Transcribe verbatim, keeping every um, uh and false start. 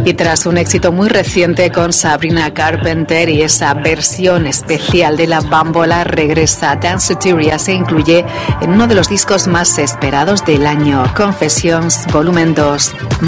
Y tras un éxito muy reciente con Sabrina Carpenter y esa versión especial de La Bambola, regresa Danceteria, se incluye en uno de los discos más esperados del año, Confessions Volumen dos.